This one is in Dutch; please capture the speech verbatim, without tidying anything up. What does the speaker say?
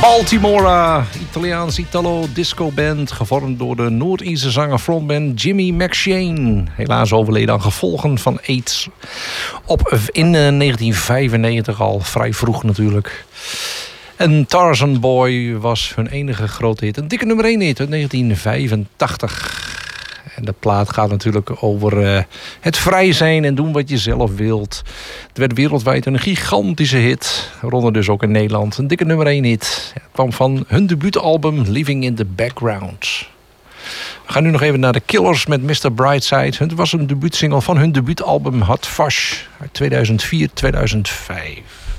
Baltimora, Italiaans Italo-disco-band, gevormd door de Noord-Ierse zanger frontman Jimmy McShane. Helaas overleden aan gevolgen van AIDS op, in uh, negentien vijfennegentig, al vrij vroeg natuurlijk. En Tarzan Boy was hun enige grote hit, een dikke nummer één hit uit negentien vijfentachtig. En de plaat gaat natuurlijk over uh, het vrij zijn en doen wat je zelf wilt. Het werd wereldwijd een gigantische hit. Waaronder dus ook in Nederland. Een dikke nummer één hit. Het kwam van hun debuutalbum Living in the Background. We gaan nu nog even naar de Killers met mister Brightside. Het was een debuutsingle van hun debuutalbum Hot Fuzz uit tweeduizend vier tweeduizend vijf.